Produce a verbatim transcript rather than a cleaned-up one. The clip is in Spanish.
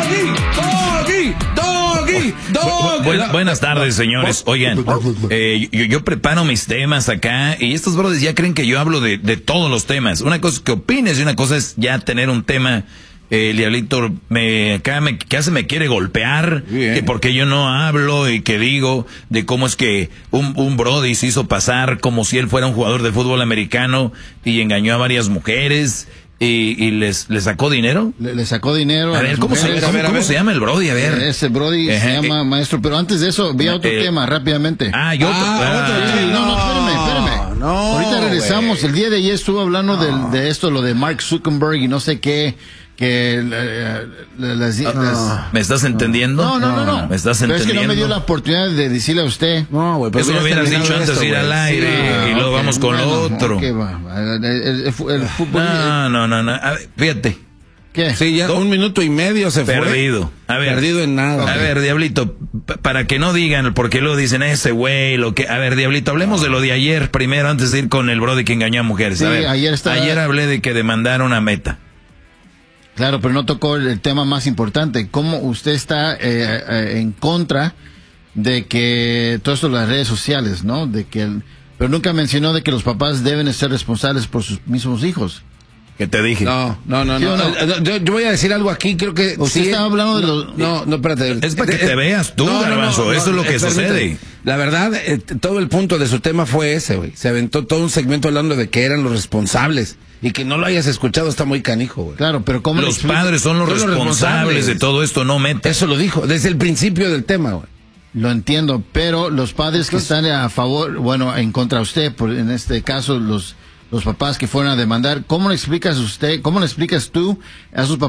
Doggy, Doggy, Doggy. Bu- buenas tardes, señores. Oigan, eh, yo, yo preparo mis temas acá y estos brothers ya creen que yo hablo de, de todos los temas. Una cosa es que opines y una cosa es ya tener un tema. Eh, el diablito me, acá me, casi me quiere golpear, Bien. que porque yo no hablo y que digo de cómo es que un, un brody se hizo pasar como si él fuera un jugador de fútbol americano y engañó a varias mujeres y, y les, les sacó dinero. Le, le sacó dinero A a, ver, las ¿cómo, se, mujeres. cómo- a ver, a cómo ver. se llama el brody? A ver. Ese Brody Ejá, se llama eh, maestro, pero antes de eso, vi otro eh, tema rápidamente. Ah, yo. Ah, ah, otro Sí, no, no, espérame, espérame. No, Ahorita regresamos. güey. El día de ayer estuvo hablando del- de esto, lo de Mark Zuckerberg y no sé qué, que eh, las, las- ¿Me estás entendiendo? no, no, no, no. ¿Me estás Pero es entendiendo? que no me dio la oportunidad de decirle a usted. No, güey, pero Eso lo hubieras dicho antes de ir al aire Ah, y luego ok, vamos con lo bueno, otro. ok, va. El, el- el fu- el fútbol. No, no, no, no. A ver, fíjate. ¿Qué? Sí, ya un minuto y medio se fue. Perdido. A ver. Perdido en nada. A ver, Diablito, p- para que no digan, porque luego dicen ese güey, lo que... A ver, Diablito, hablemos de lo de ayer primero antes de ir con el brody que engañó a mujeres. A Sí, ver, ayer estaba- ayer hablé de que demandaron a Meta. Claro, pero no tocó el, el tema más importante. ¿Cómo usted está eh, eh, en contra de que todo esto de las redes sociales, ¿no? De que el- pero nunca mencionó de que los papás deben ser responsables por sus mismos hijos. ¿Qué te dije? No, no, no, ¿Sí no. o no? Eh, Yo, yo voy a decir algo aquí, creo que... Usted sí, estaba hablando de no, los- No, no, espérate. Es para que Eh, te veas tú, Garbanzo, eso es lo que eh, sucede. permíteme. La verdad, eh, todo el punto de su tema fue ese, güey. Se aventó todo un segmento hablando de que eran los responsables. Y que no lo hayas escuchado está muy canijo, güey. Claro, pero ¿cómo le Los explica? padres son los Son los responsables responsables. de todo esto, no Meta. Eso lo dijo, desde el principio del tema, güey. Lo entiendo, pero los padres que están a favor, bueno, en contra de usted, por, en este caso los los papás que fueron a demandar, ¿cómo le explicas usted, cómo le explicas tú a sus papás